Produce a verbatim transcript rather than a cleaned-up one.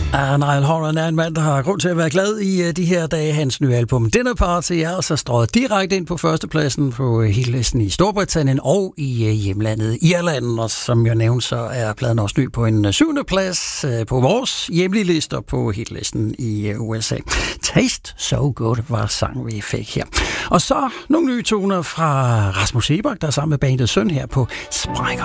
Ah, Niall Horan er en mand, der har grund til at være glad i uh, de her dage. Hans nye album Dinner Party er altså strøget direkte ind på førstepladsen på hitlisten i Storbritannien og i uh, hjemlandet Irland. Og som jeg nævnte, så er pladen også ny på en syvende plads uh, på vores hjemlige lister på hitlisten i uh, U S A. Taste So Good var sang, vi fik her. Og så nogle nye toner fra Rasmus Sebak, der er sammen med bandet Søn her på Sprækker.